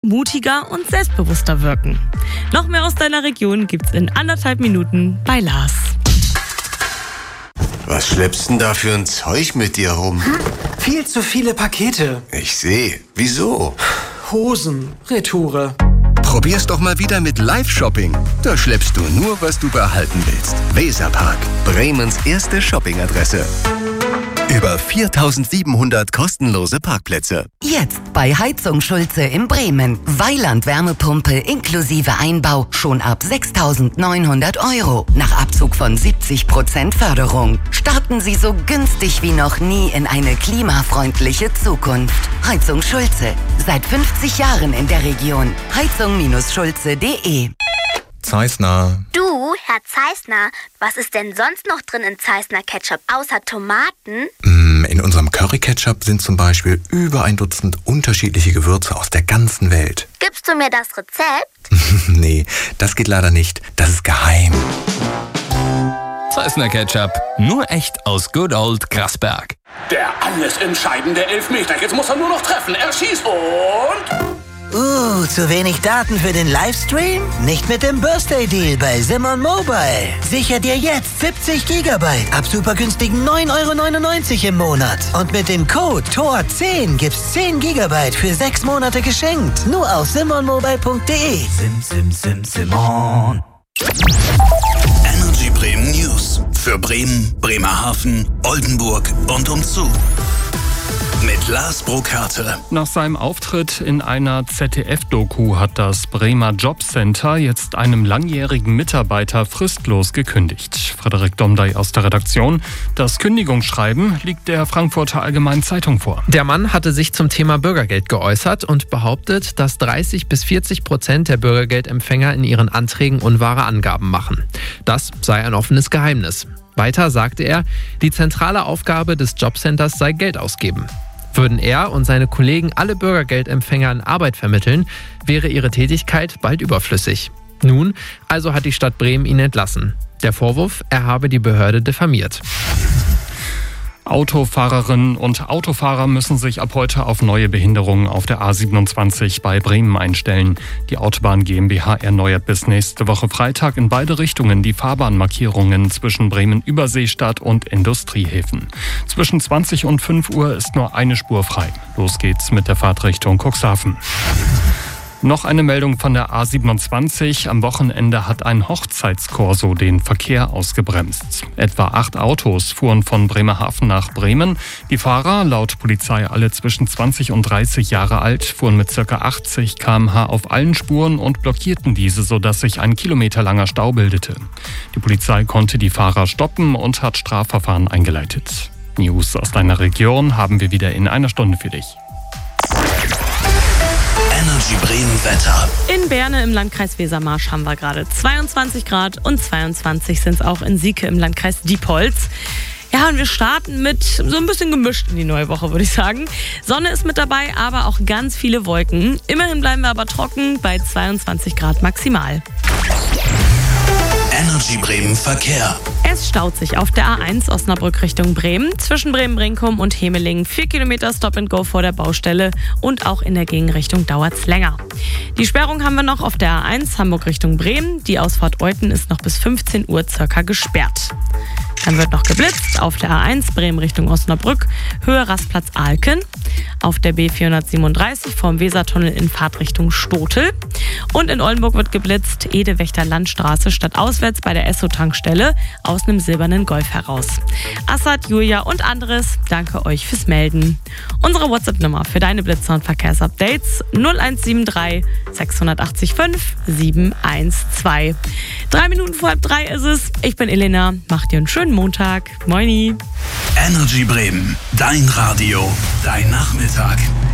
mutiger und selbstbewusster wirken. Noch mehr aus deiner Region gibt's in 1,5 Minuten bei Lars. Was schleppst denn da für ein Zeug mit dir rum? Viel zu viele Pakete. Ich sehe. Wieso? Hosen, Retoure. Probier's doch mal wieder mit Live-Shopping. Da schleppst du nur, was du behalten willst. Weserpark, Bremens erste Shoppingadresse. Über 4.700 kostenlose Parkplätze. Jetzt bei Heizung Schulze in Bremen. Weiland Wärmepumpe inklusive Einbau schon ab 6.900 €. Nach Abzug von 70% Förderung. Starten Sie so günstig wie noch nie in eine klimafreundliche Zukunft. Heizung Schulze. Seit 50 Jahren in der Region. Heizung-schulze.de. Zeissner. Du, Herr Zeissner, was ist denn sonst noch drin in Zeissner Ketchup außer Tomaten? In unserem Curry-Ketchup sind zum Beispiel über 1 Dutzend unterschiedliche Gewürze aus der ganzen Welt. Gibst du mir das Rezept? Nee, das geht leider nicht. Das ist geheim. Zeissner Ketchup. Nur echt aus Good Old Grasberg. Der alles entscheidende Elfmeter. Jetzt muss er nur noch treffen. Er schießt und... zu wenig Daten für den Livestream? Nicht mit dem Birthday Deal bei Simon Mobile. Sicher dir jetzt 70 GB ab super günstigen 9,99 € im Monat. Und mit dem Code TOR10 gibt's 10 GB für 6 Monate geschenkt. Nur auf simonmobile.de. Simon. Energy Bremen News. Für Bremen, Bremerhaven, Oldenburg und umzu. Mit Lars Burkhardt. Nach seinem Auftritt in einer ZDF-Doku hat das Bremer Jobcenter jetzt einem langjährigen Mitarbeiter fristlos gekündigt. Frederik Domdey aus der Redaktion. Das Kündigungsschreiben liegt der Frankfurter Allgemeinen Zeitung vor. Der Mann hatte sich zum Thema Bürgergeld geäußert und behauptet, dass 30-40% der Bürgergeldempfänger in ihren Anträgen unwahre Angaben machen. Das sei ein offenes Geheimnis. Weiter sagte er, die zentrale Aufgabe des Jobcenters sei Geld ausgeben. Würden er und seine Kollegen alle Bürgergeldempfängern Arbeit vermitteln, wäre ihre Tätigkeit bald überflüssig. Nun also hat die Stadt Bremen ihn entlassen. Der Vorwurf, er habe die Behörde diffamiert. Autofahrerinnen und Autofahrer müssen sich ab heute auf neue Behinderungen auf der A27 bei Bremen einstellen. Die Autobahn GmbH erneuert bis nächste Woche Freitag in beide Richtungen die Fahrbahnmarkierungen zwischen Bremen-Überseestadt und Industriehäfen. Zwischen 20 und 5 Uhr ist nur eine Spur frei. Los geht's mit der Fahrtrichtung Cuxhaven. Noch eine Meldung von der A27. Am Wochenende hat ein Hochzeitskorso den Verkehr ausgebremst. Etwa 8 Autos fuhren von Bremerhaven nach Bremen. Die Fahrer, laut Polizei alle zwischen 20 und 30 Jahre alt, fuhren mit ca. 80 km/h auf allen Spuren und blockierten diese, sodass sich ein kilometerlanger Stau bildete. Die Polizei konnte die Fahrer stoppen und hat Strafverfahren eingeleitet. News aus deiner Region haben wir wieder in einer Stunde für dich. Energy Bremen Wetter. In Berne im Landkreis Wesermarsch haben wir gerade 22 Grad und 22 sind es auch in Sieke im Landkreis Diepholz. Ja, und wir starten mit so ein bisschen gemischt in die neue Woche, würde ich sagen. Sonne ist mit dabei, aber auch ganz viele Wolken. Immerhin bleiben wir aber trocken bei 22 Grad maximal. Energy Bremen Verkehr. Es staut sich auf der A1 Osnabrück Richtung Bremen. Zwischen Bremen-Brinkum und Hemelingen 4 Kilometer Stop-and-Go vor der Baustelle und auch in der Gegenrichtung dauert es länger. Die Sperrung haben wir noch auf der A1 Hamburg Richtung Bremen. Die Ausfahrt Euten ist noch bis 15 Uhr circa gesperrt. Dann wird noch geblitzt auf der A1 Bremen Richtung Osnabrück, Höhe Rastplatz Alken. Auf der B437 vom Wesertunnel in Fahrtrichtung Stotel. Und in Oldenburg wird geblitzt, Ede-Wächter Landstraße stadtauswärts bei der Esso-Tankstelle aus einem silbernen Golf heraus. Assad, Julia und anderes, danke euch fürs Melden. Unsere WhatsApp-Nummer für deine Blitzer- und Verkehrsupdates 0173 680 712. 3 Minuten vor 3 ist es. Ich bin Elena. Macht dir einen schönen Montag. Moini. Energy Bremen. Dein Radio. Dein Nachmittag.